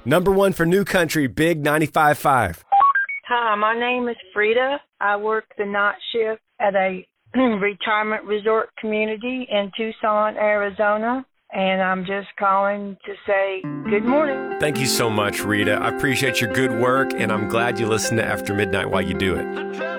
Number one for New Country, Big 95.5. Hi, my name is Frida. I work the night shift at a retirement resort community in Tucson, Arizona, and I'm just calling to say good morning. Thank you so much, Rita. I appreciate your good work, and I'm glad you listen to After Midnight while you do it.